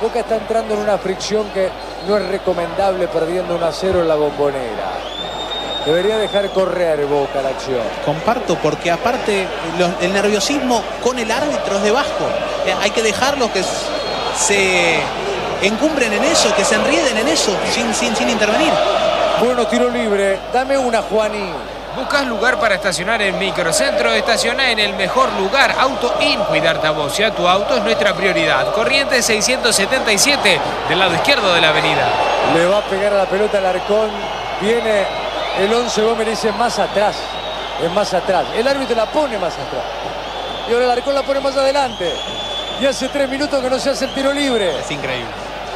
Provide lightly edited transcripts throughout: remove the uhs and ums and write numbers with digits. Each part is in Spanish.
Boca está entrando en una fricción que no es recomendable perdiendo 1-0 en la Bombonera. Debería dejar correr Boca la acción. Comparto, porque aparte el nerviosismo con el árbitro es de Vasco. Hay que dejarlos que se encumbren en eso, que se enrieden en eso, sin intervenir. Bueno, tiro libre. Dame una, Juaní. ¿Buscas lugar para estacionar en Microcentro? Estaciona en el mejor lugar. Auto In. Cuidarte a vos y a tu auto es nuestra prioridad. Corrientes 677, del lado izquierdo de la avenida. Le va a pegar a la pelota al Arcón. Viene el 11 Gómez, dice más atrás. Es más atrás. El árbitro la pone más atrás. Y ahora el Arcón la pone más adelante. Y hace 3 minutos que no se hace el tiro libre. Es increíble.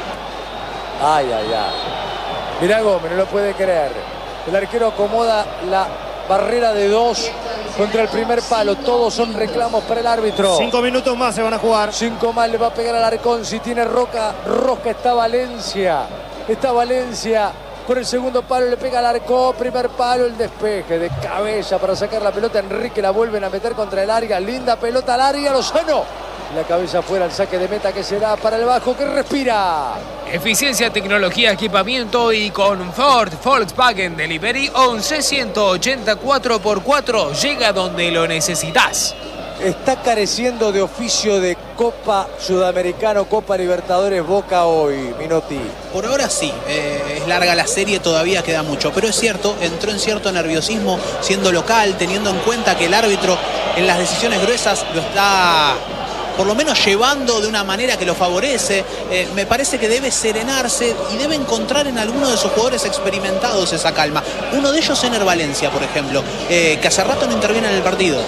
Ay, ay, ay. Mirá Gómez, no lo puede creer. El arquero acomoda la barrera de 2 contra el primer palo. Todos son reclamos para el árbitro. 5 minutos más se van a jugar. 5 más, le va a pegar al Arcón. Si tiene rosca está Valencia. Está Valencia. Por el segundo palo le pega al Arcón. Primer palo, el despeje de cabeza para sacar la pelota. Enrique la vuelven a meter contra el área. Linda pelota al área. Lozano. La cabeza fuera, el saque de meta que será para el Vasco, que respira. Eficiencia, tecnología, equipamiento y confort. Volkswagen Delivery 11 180 4x4. Llega donde lo necesitas. Está careciendo de oficio de Copa Sudamericano, Copa Libertadores Boca hoy, Minotti. Por ahora sí, es larga la serie, todavía queda mucho, pero es cierto, entró en cierto nerviosismo siendo local, teniendo en cuenta que el árbitro en las decisiones gruesas lo está por lo menos llevando de una manera que lo favorece. Me parece que debe serenarse y debe encontrar en alguno de sus jugadores experimentados esa calma. Uno de ellos, Ener Valencia, por ejemplo, que hace rato no interviene en el partido.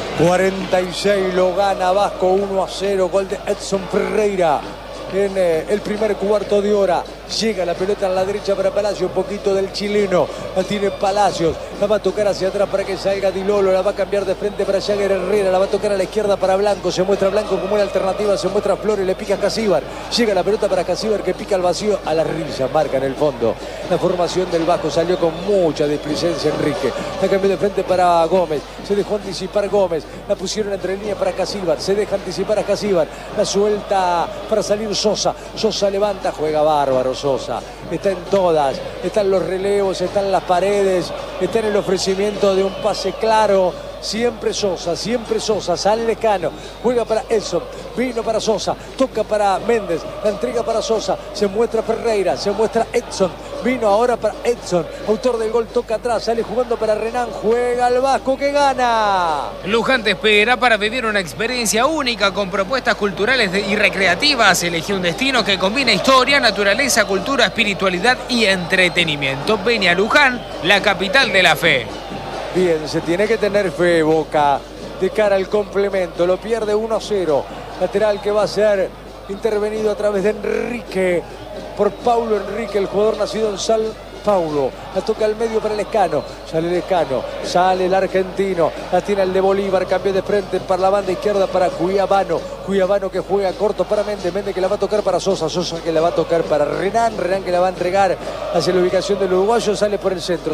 46 lo gana Vasco, 1-0, gol de Edson Ferreira en el primer cuarto de hora. Llega la pelota en la derecha para Palacios, un poquito del chileno, la tiene Palacios, la va a tocar hacia atrás para que salga Di Lolo, la va a cambiar de frente para Jagger Herrera, la va a tocar a la izquierda para Blanco, se muestra Blanco como una alternativa, se muestra Flores, le pica a Casíbar, llega la pelota para Casíbar que pica al vacío, a la rilla, marca en el fondo. La formación del Vasco salió con mucha displicencia Enrique, la cambió de frente para Gómez, se dejó anticipar Gómez, la pusieron entre línea para Casíbar, se deja anticipar a Casíbar, la suelta para salir Sosa, Sosa levanta, juega bárbaro Sosa, está en todas, están los relevos, están las paredes, está en el ofrecimiento de un pase claro, siempre Sosa, sale Lescano, juega para Edson, vino para Sosa, toca para Méndez, la entrega para Sosa, se muestra Ferreira, se muestra Edson, vino ahora para Edson, autor del gol, toca atrás, sale jugando para Renan, juega al Vasco que gana. Luján te espera para vivir una experiencia única con propuestas culturales y recreativas. Elegí un destino que combina historia, naturaleza, cultura, espiritualidad y entretenimiento. Ven a Luján, la capital de la fe. Bien, se tiene que tener fe Boca de cara al complemento, lo pierde 1-0, lateral que va a ser intervenido a través de Enrique, por Paulo Enrique, el jugador nacido en San Paulo, la toca al medio para Lescano, sale Lescano, sale el argentino, la tiene el de Bolívar, cambio de frente para la banda izquierda para Cuiabano, Cuiabano que juega corto para Méndez, Méndez que la va a tocar para Sosa, Sosa que la va a tocar para Renan, Renan que la va a entregar hacia la ubicación del uruguayo, sale por el centro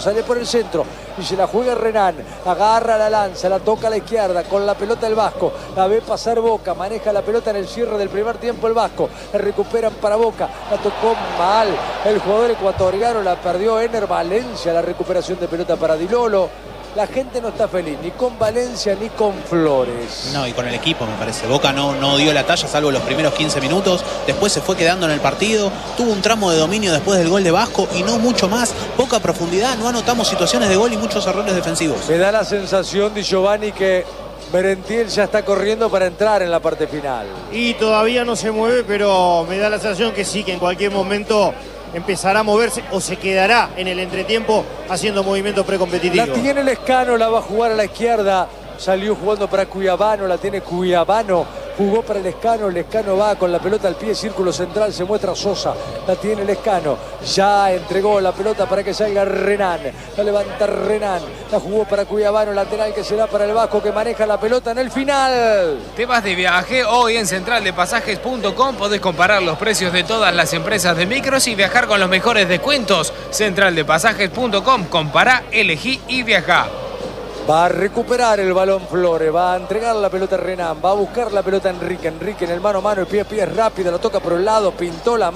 y se la juega Renan, agarra la lanza, la toca a la izquierda con la pelota el Vasco, la ve pasar Boca, maneja la pelota en el cierre del primer tiempo el Vasco, la recuperan para Boca, la tocó mal el jugador ecuatoriano, la perdió Ener Valencia, la recuperación de pelota para Di Lolo. La gente no está feliz ni con Valencia ni con Flores. No, y con el equipo me parece. Boca no dio la talla salvo los primeros 15 minutos. Después se fue quedando en el partido. Tuvo un tramo de dominio después del gol de Vasco y no mucho más. Poca profundidad, no anotamos situaciones de gol y muchos errores defensivos. Me da la sensación, Di Giovanni, que Merentiel ya está corriendo para entrar en la parte final. Y todavía no se mueve, pero me da la sensación que sí, que en cualquier momento empezará a moverse o se quedará en el entretiempo haciendo movimientos precompetitivos. La tiene Lescano, la va a jugar a la izquierda. Salió jugando para Cuiabano, la tiene Cuiabano. Jugó para Lescano, Lescano va con la pelota al pie, círculo central, se muestra Sosa, la tiene Lescano, ya entregó la pelota para que salga Renan, la levanta Renan, la jugó para Cuiabano, lateral que será para el Vasco que maneja la pelota en el final. Te vas de viaje, hoy en centraldepasajes.com podés comparar los precios de todas las empresas de micros y viajar con los mejores descuentos. Centraldepasajes.com, compará, elegí y viajá. Va a recuperar el balón Flores, va a entregar la pelota a Renan, va a buscar la pelota Enrique, Enrique en el mano a mano, el pie a pie es rápido, lo toca por un lado, pintó la mano.